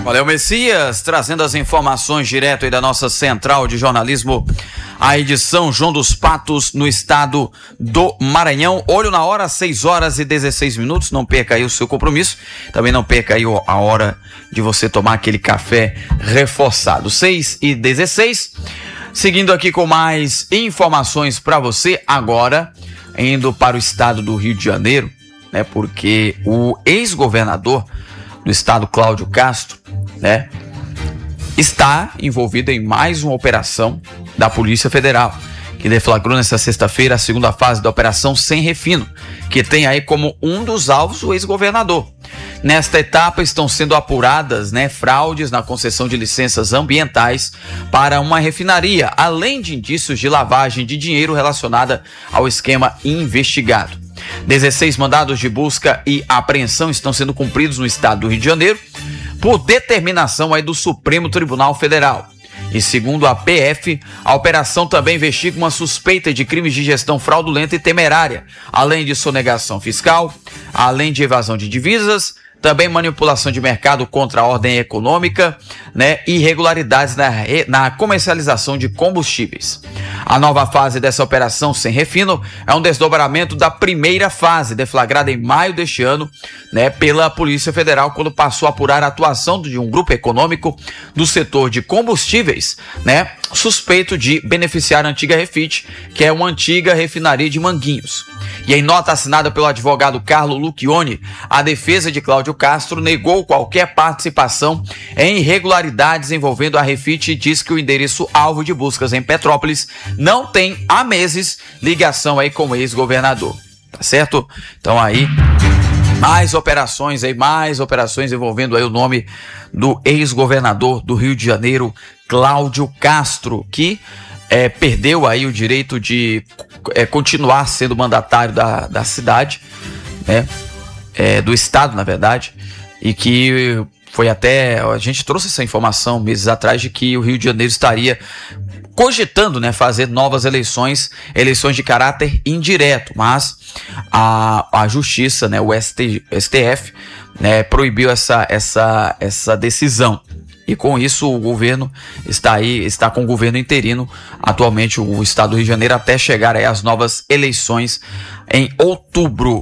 Valeu, Messias, trazendo as informações direto aí da nossa central de jornalismo, a edição João dos Patos, no estado do Maranhão. Olho na hora, 6h16. Não perca aí o seu compromisso. Também não perca aí a hora de você tomar aquele café reforçado. 6h16. Seguindo aqui com mais informações para você, agora indo para o estado do Rio de Janeiro, né? Porque o ex-governador do estado, Cláudio Castro, né, está envolvido em mais uma operação da Polícia Federal, que deflagrou nesta sexta-feira a segunda fase da Operação Sem Refino, que tem aí como um dos alvos o ex-governador. Nesta etapa estão sendo apuradas, né, fraudes na concessão de licenças ambientais para uma refinaria, além de indícios de lavagem de dinheiro relacionada ao esquema investigado. 16 mandados de busca e apreensão estão sendo cumpridos no estado do Rio de Janeiro por determinação aí do Supremo Tribunal Federal. E segundo a PF, a operação também investiga uma suspeita de crimes de gestão fraudulenta e temerária, além de sonegação fiscal, além de evasão de divisas, também manipulação de mercado contra a ordem econômica, né, irregularidades na comercialização de combustíveis. A nova fase dessa operação Sem Refino é um desdobramento da primeira fase, deflagrada em maio deste ano, né, pela Polícia Federal, quando passou a apurar a atuação de um grupo econômico do setor de combustíveis, né, suspeito de beneficiar a antiga Refit, que é uma antiga refinaria de Manguinhos. E em nota assinada pelo advogado Carlo Lucchioni, a defesa de Cláudio Castro negou qualquer participação em irregularidades envolvendo a Refit e diz que o endereço alvo de buscas em Petrópolis não tem há meses ligação aí com o ex-governador, tá certo? Então aí mais operações envolvendo aí o nome do ex-governador do Rio de Janeiro, Cláudio Castro, que perdeu aí o direito de continuar sendo mandatário da cidade, né? Do estado, na verdade, e que foi até, a gente trouxe essa informação meses atrás de que o Rio de Janeiro estaria cogitando, né, fazer novas eleições de caráter indireto, mas a justiça, né, o STF, né, proibiu essa decisão. E com isso o governo está com o governo interino atualmente, o estado do Rio de Janeiro, até chegar aí às novas eleições em outubro.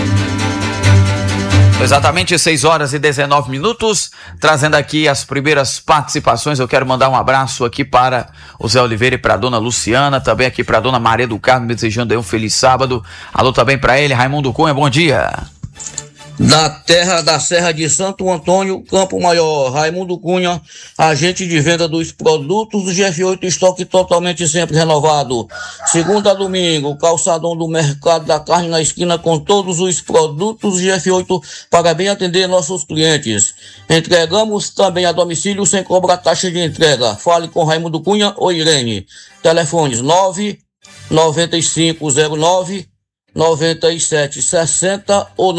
Exatamente 6h19, trazendo aqui as primeiras participações. Eu quero mandar um abraço aqui para o Zé Oliveira e para a dona Luciana, também aqui para a dona Maria do Carmo, desejando aí um feliz sábado. Alô também para ele, Raimundo Cunha, bom dia. Da terra da Serra de Santo Antônio, Campo Maior, Raimundo Cunha, agente de venda dos produtos do GF8, estoque totalmente sempre renovado. Segunda a domingo, calçadão do Mercado da Carne na esquina com todos os produtos do GF8 para bem atender nossos clientes. Entregamos também a domicílio sem cobrar taxa de entrega. Fale com Raimundo Cunha ou Irene. Telefones 99509-9760 ou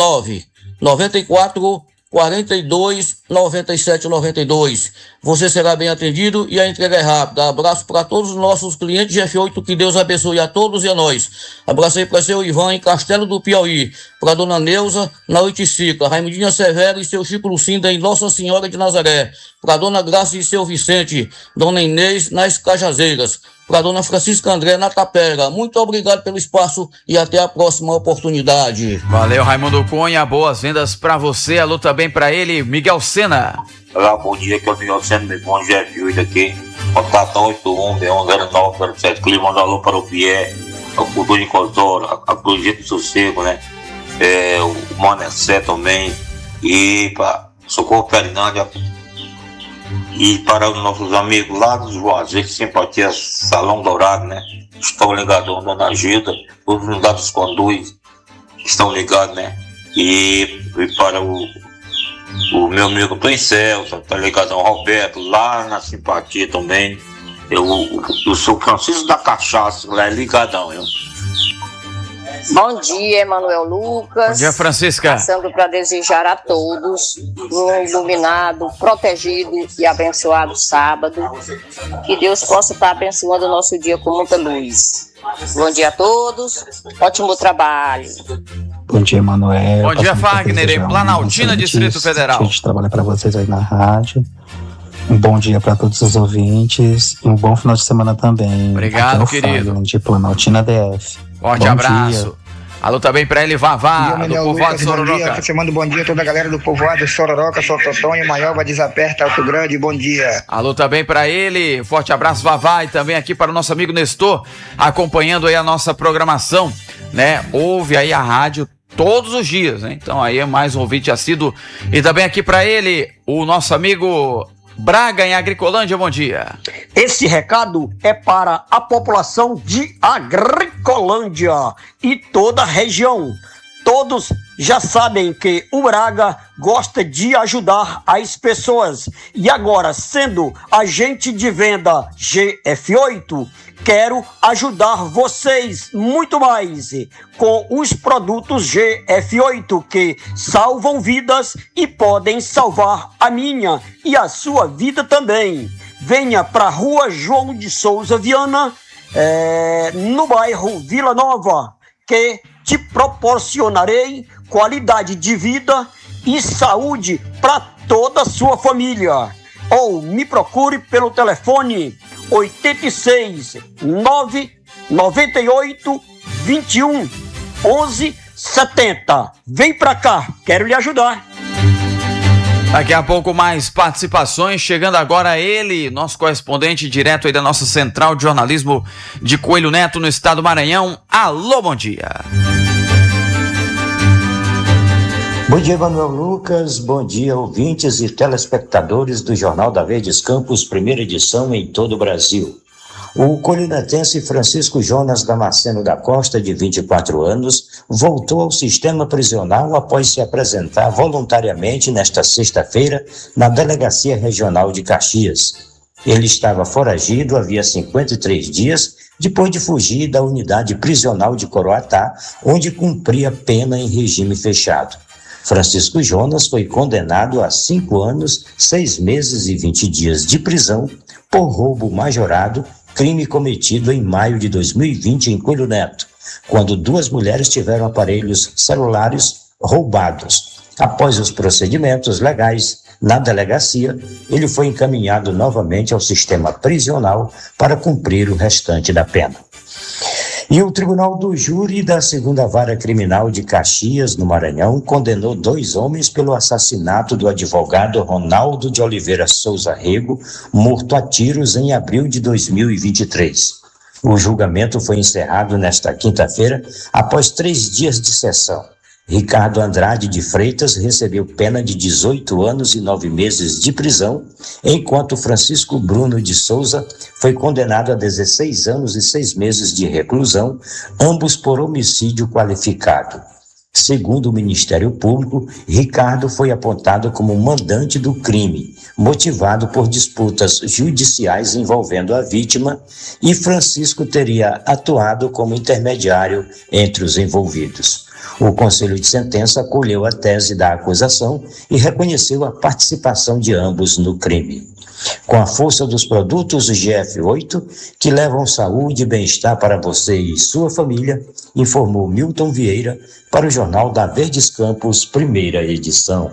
94-42-97-92. Você será bem atendido e a entrega é rápida. Abraço para todos os nossos clientes de F8, que Deus abençoe a todos e a nós. Abraço aí para seu Ivan em Castelo do Piauí, para dona Neuza na Oiticica, Raimundinha Severo e seu Chico Lucinda em Nossa Senhora de Nazaré, para dona Graça e seu Vicente, dona Inês nas Cajazeiras, para dona Francisca André na Tapera. Muito obrigado pelo espaço e até a próxima oportunidade. Valeu, Raimundo Cunha, boas vendas para você. Alô também para ele, Miguel Sena. Olá, bom dia, que é o Miguel Sena, meu irmão GF8 aqui, contato 81-0907 Clima, manda alô para o Pierre, o Cultura de Cosora, a Projeto do Sossego, né, o Manessé também, e para Socorro Fernândia, e para os nossos amigos lá dos Juazeiro, Simpatia Salão Dourado, né, estão ligados, dona Gilda, todos os dados conduz, estão ligados, né, e para o meu amigo Tom Celso, tá ligado ao Roberto, lá na Simpatia também. Eu sou Francisco da Cachaça, lá é ligadão, eu. Bom dia, Emanuel Lucas. Bom dia, Francisca. Passando para desejar a todos um iluminado, protegido e abençoado sábado. Que Deus possa estar abençoando o nosso dia com muita luz. Bom dia a todos, ótimo trabalho. Bom dia, Manuel. Bom dia, Fagner, em Planaltina, Distrito Federal. A gente trabalha para vocês aí na rádio. Um bom dia para todos os ouvintes e um bom final de semana também. Obrigado, querido. Fábio, de Planaltina DF. Forte abraço. Dia. Alô também pra ele, Vavá, do povoado de Sororoca. Chamando bom dia a toda a galera do povoado de Sororoca, Sototonho, Maiova, Desaperta, Alto Grande, bom dia. Alô também pra ele, forte abraço, Vavá, e também aqui para o nosso amigo Nestor, acompanhando aí a nossa programação, né? Ouve aí a rádio todos os dias, né? Então aí é mais um ouvinte assíduo. E também aqui pra ele, o nosso amigo Braga, em Agricolândia, bom dia. Esse recado é para a população de Agricolândia e toda a região. Todos já sabem que o Braga gosta de ajudar as pessoas. E agora, sendo agente de venda GF8, quero ajudar vocês muito mais com os produtos GF8 que salvam vidas e podem salvar a minha e a sua vida também. Venha para a Rua João de Souza Viana, no bairro Vila Nova, que te proporcionarei qualidade de vida e saúde para toda a sua família. Ou me procure pelo telefone 86 998 21 11 70. Vem pra cá, quero lhe ajudar. Daqui a pouco mais participações, chegando agora ele, nosso correspondente direto aí da nossa central de jornalismo de Coelho Neto no estado do Maranhão. Alô, bom dia. Bom dia, Manuel Lucas, bom dia, ouvintes e telespectadores do Jornal da Verdes Campos, primeira edição em todo o Brasil. O coelhonetense Francisco Jonas Damasceno da Costa, de 24 anos, voltou ao sistema prisional após se apresentar voluntariamente nesta sexta-feira na Delegacia Regional de Caxias. Ele estava foragido havia 53 dias, depois de fugir da unidade prisional de Coroatá, onde cumpria pena em regime fechado. Francisco Jonas foi condenado a 5 anos, 6 meses e 20 dias de prisão por roubo majorado, crime cometido em maio de 2020 em Coelho Neto, quando 2 mulheres tiveram aparelhos celulares roubados. Após os procedimentos legais na delegacia, ele foi encaminhado novamente ao sistema prisional para cumprir o restante da pena. E o Tribunal do Júri da 2ª Vara Criminal de Caxias, no Maranhão, condenou 2 homens pelo assassinato do advogado Ronaldo de Oliveira Souza Rego, morto a tiros em abril de 2023. O julgamento foi encerrado nesta quinta-feira, após 3 dias de sessão. Ricardo Andrade de Freitas recebeu pena de 18 anos e 9 meses de prisão, enquanto Francisco Bruno de Souza foi condenado a 16 anos e 6 meses de reclusão, ambos por homicídio qualificado. Segundo o Ministério Público, Ricardo foi apontado como mandante do crime, motivado por disputas judiciais envolvendo a vítima, e Francisco teria atuado como intermediário entre os envolvidos. O Conselho de Sentença acolheu a tese da acusação e reconheceu a participação de ambos no crime. Com a força dos produtos GF8, que levam saúde e bem-estar para você e sua família, informou Milton Vieira para o Jornal da Verdes Campos, primeira edição.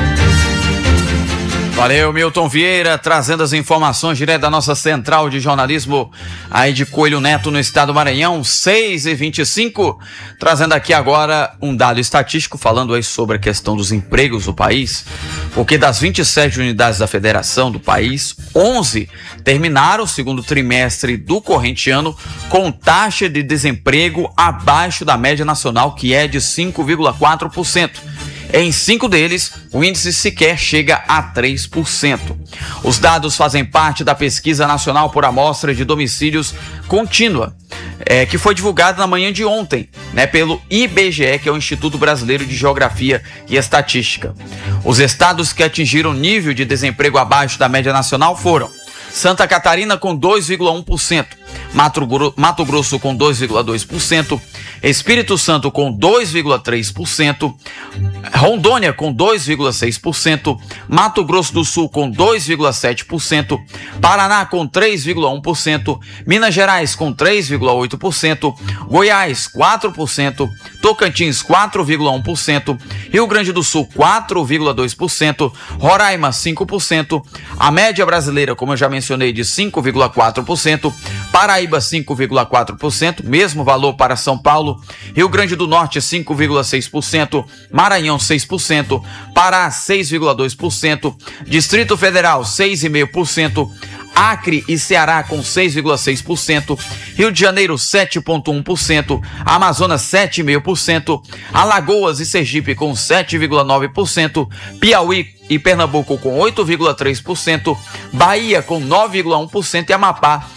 Valeu, Milton Vieira, trazendo as informações direto da nossa central de jornalismo aí de Coelho Neto, no estado do Maranhão, 6h25, trazendo aqui agora um dado estatístico, falando aí sobre a questão dos empregos no país, porque das 27 unidades da federação do país, 11 terminaram o segundo trimestre do corrente ano com taxa de desemprego abaixo da média nacional, que é de 5,4%. Em 5 deles, o índice sequer chega a 3%. Os dados fazem parte da Pesquisa Nacional por Amostra de Domicílios Contínua, que foi divulgada na manhã de ontem, pelo IBGE, que é o Instituto Brasileiro de Geografia e Estatística. Os estados que atingiram nível de desemprego abaixo da média nacional foram Santa Catarina com 2,1%, Mato Grosso com 2,2%, Espírito Santo com 2,3%, Rondônia com 2,6%, Mato Grosso do Sul com 2,7%, Paraná com 3,1%, Minas Gerais com 3,8%, Goiás 4%, Tocantins 4,1%, Rio Grande do Sul 4,2%, Roraima 5%, a média brasileira, como eu já mencionei, de 5,4%, Paraíba 5,4%, mesmo valor para São Paulo, Rio Grande do Norte 5,6%, Maranhão 6%, Pará 6,2%, Distrito Federal 6,5%, Acre e Ceará com 6,6%, Rio de Janeiro 7,1%, Amazonas 7,5%, Alagoas e Sergipe com 7,9%, Piauí e Pernambuco com 8,3%, Bahia com 9,1% e Amapá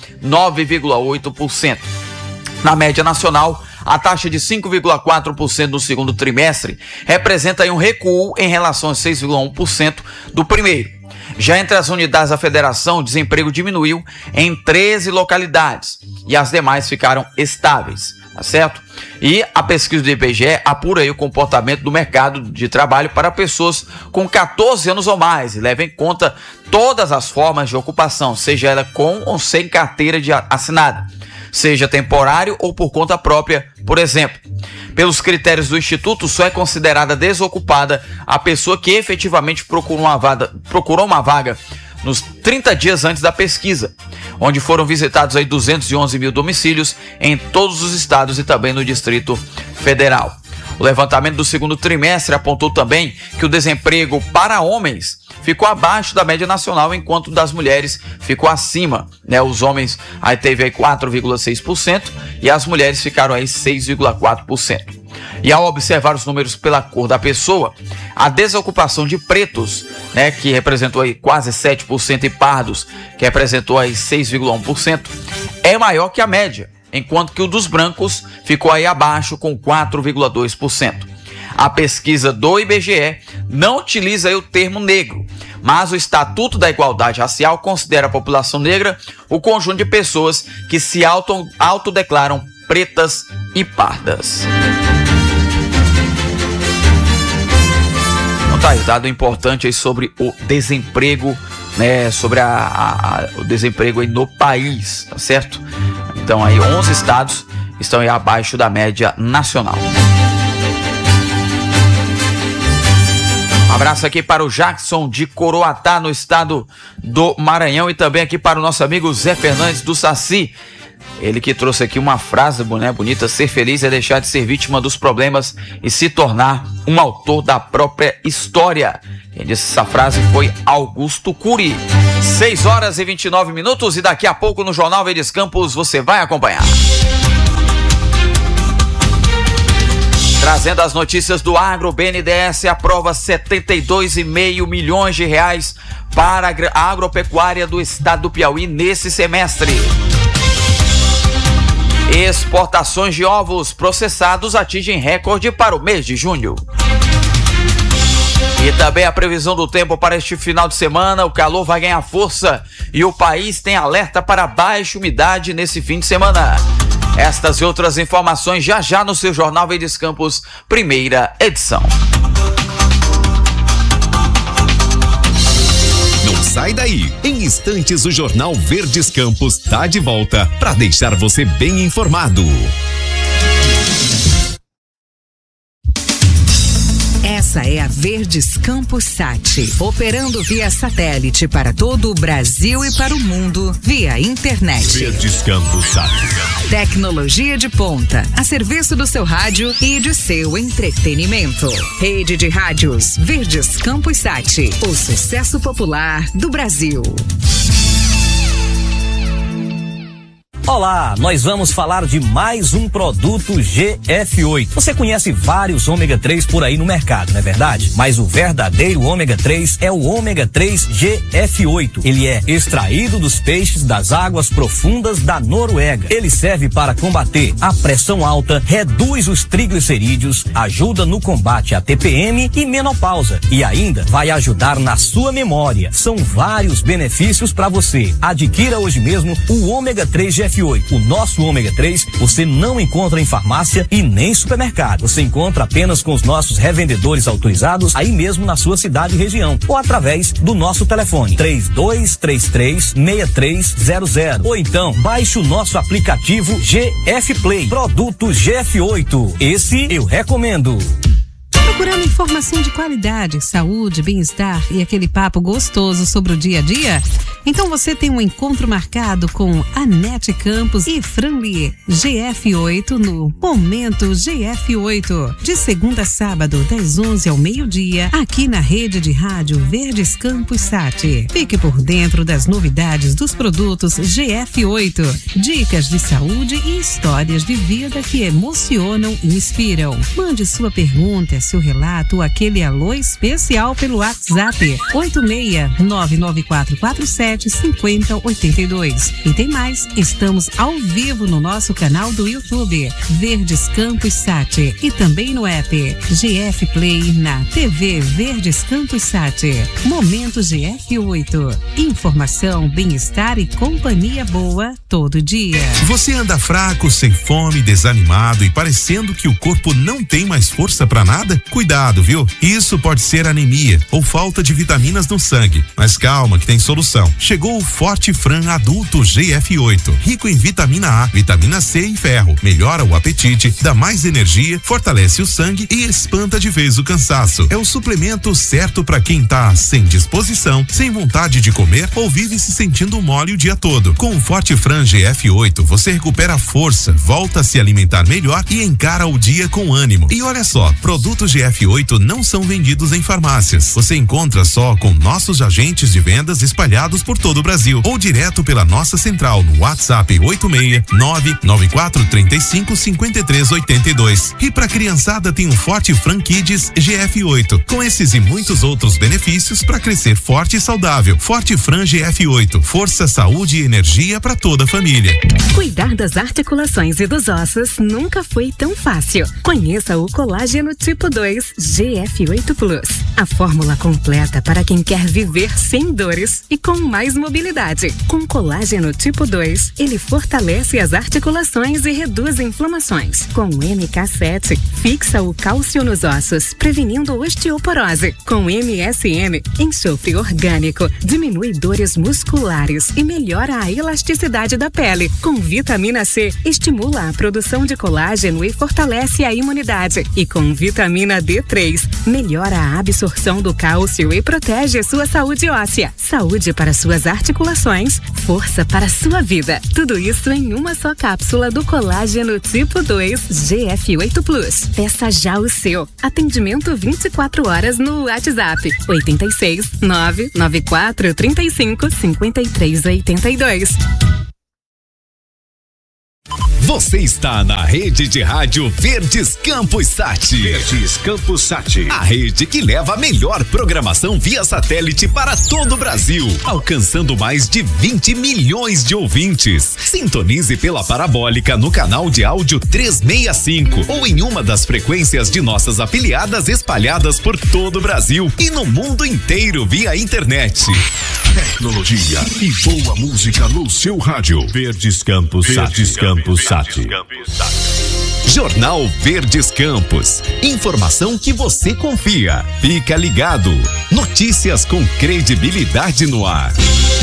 9,8%. Na média nacional, a taxa de 5,4% no segundo trimestre representa aí um recuo em relação a 6,1% do primeiro. Já entre as unidades da federação, o desemprego diminuiu em 13 localidades e as demais ficaram estáveis, tá certo? E a pesquisa do IBGE apura aí o comportamento do mercado de trabalho para pessoas com 14 anos ou mais e leva em conta todas as formas de ocupação, seja ela com ou sem carteira de assinada, seja temporário ou por conta própria, por exemplo. Pelos critérios do Instituto, só é considerada desocupada a pessoa que efetivamente procurou uma vaga nos 30 dias antes da pesquisa, onde foram visitados aí 211 mil domicílios em todos os estados e também no Distrito Federal. O levantamento do segundo trimestre apontou também que o desemprego para homens ficou abaixo da média nacional, enquanto das mulheres ficou acima, né? Os homens aí teve aí 4,6% e as mulheres ficaram aí 6,4%. E ao observar os números pela cor da pessoa, a desocupação de pretos, né, que representou aí quase 7%, e pardos, que representou aí 6,1%, é maior que a média, enquanto que o dos brancos ficou aí abaixo com 4,2%. A pesquisa do IBGE não utiliza aí o termo negro, mas o Estatuto da Igualdade Racial considera a população negra o conjunto de pessoas que se autodeclaram pretas e pardas. Então tá aí, dado importante aí sobre o desemprego, né, sobre o desemprego aí no país, tá certo? Então aí 11 estados estão aí abaixo da média nacional. Um abraço aqui para o Jackson de Coroatá, no estado do Maranhão, e também aqui para o nosso amigo Zé Fernandes do Saci. Ele que trouxe aqui uma frase, né, bonita: ser feliz é deixar de ser vítima dos problemas e se tornar um autor da própria história. Quem disse essa frase foi Augusto Cury. 6h29 e daqui a pouco no Jornal Verdes Campos você vai acompanhar. Trazendo as notícias do agro, o BNDES aprova 72,5 milhões de reais para a agropecuária do estado do Piauí nesse semestre. Exportações de ovos processados atingem recorde para o mês de junho. E também a previsão do tempo para este final de semana: o calor vai ganhar força e o país tem alerta para baixa umidade nesse fim de semana. Estas e outras informações já no seu Jornal Verdes Campos, primeira edição. Não sai daí. Em instantes o Jornal Verdes Campos está de volta para deixar você bem informado. Essa é a Verdes Campos Sat, operando via satélite para todo o Brasil e para o mundo via internet. Verdes Campos Sat. Tecnologia de ponta, a serviço do seu rádio e de seu entretenimento. Rede de rádios Verdes Campos Sat, o sucesso popular do Brasil. Olá, nós vamos falar de mais um produto GF8. Você conhece vários ômega 3 por aí no mercado, não é verdade? Mas o verdadeiro ômega 3 é o ômega 3 GF8. Ele é extraído dos peixes das águas profundas da Noruega. Ele serve para combater a pressão alta, reduz os triglicerídeos, ajuda no combate à TPM e menopausa. E ainda vai ajudar na sua memória. São vários benefícios para você. Adquira hoje mesmo o ômega 3 GF8 GF8. O nosso ômega 3 você não encontra em farmácia e nem supermercado. Você encontra apenas com os nossos revendedores autorizados aí mesmo na sua cidade e região ou através do nosso telefone 3233-6300 ou então baixe o nosso aplicativo GF Play. Produto GF8. Esse eu recomendo. Procurando informação de qualidade, saúde, bem-estar e aquele papo gostoso sobre o dia a dia? Então você tem um encontro marcado com Anete Campos e Franli, GF8 no Momento GF8, de segunda a sábado, das 11 ao meio-dia, aqui na rede de rádio Verdes Campos Sat. Fique por dentro das novidades dos produtos GF8, dicas de saúde e histórias de vida que emocionam e inspiram. Mande sua pergunta, seu relato, aquele alô especial pelo WhatsApp 86-99447-5082. E tem mais, estamos ao vivo no nosso canal do YouTube Verdes Campos Sat e também no app GF Play na TV Verdes Campos Sat. Momento GF8. Informação, bem-estar e companhia boa todo dia. Você anda fraco, sem fome, desanimado e parecendo que o corpo não tem mais força pra nada? Cuidado, viu? Isso pode ser anemia ou falta de vitaminas no sangue. Mas calma que tem solução. Chegou o Forte Fran Adulto GF8, rico em vitamina A, vitamina C e ferro. Melhora o apetite, dá mais energia, fortalece o sangue e espanta de vez o cansaço. É o suplemento certo para quem tá sem disposição, sem vontade de comer ou vive se sentindo mole o dia todo. Com o Forte Fran GF8, você recupera a força, volta a se alimentar melhor e encara o dia com ânimo. E olha só, produtos GF8 não são vendidos em farmácias. Você encontra só com nossos agentes de vendas espalhados por todo o Brasil ou direto pela nossa central no WhatsApp 869-9435-5382. E para criançada tem o Forte Fran Kids GF8, com esses e muitos outros benefícios para crescer forte e saudável. Forte Fran GF8, força, saúde e energia para toda a família. Cuidar das articulações e dos ossos nunca foi tão fácil. Conheça o colágeno tipo 2 GF8 Plus, a fórmula completa para quem quer viver sem dores e com mais mobilidade. Com colágeno tipo 2, ele fortalece as articulações e reduz inflamações. Com o MK7, fixa o cálcio nos ossos, prevenindo osteoporose. Com MSM, enxofre orgânico, diminui dores musculares e melhora a elasticidade da pele. Com vitamina C, estimula a produção de colágeno e fortalece a imunidade. E com vitamina D3, melhora a absorção do cálcio e protege sua saúde óssea. Saúde para suas articulações, força para sua vida. Tudo isso em uma só cápsula do colágeno tipo 2 GF8 Plus. Peça já o seu. Atendimento 24 horas no WhatsApp 86-99435-5382. Você está na rede de rádio Verdes Campos Sat. Verdes Campos Sat. A rede que leva a melhor programação via satélite para todo o Brasil, alcançando mais de 20 milhões de ouvintes. Sintonize pela parabólica no canal de áudio 365 ou em uma das frequências de nossas afiliadas espalhadas por todo o Brasil e no mundo inteiro via internet. Tecnologia e boa música no seu rádio. Verdes Campos Sat. Verdes Campos Sat. Jornal Verdes Campos. Informação que você confia. Fica ligado. Notícias com credibilidade no ar.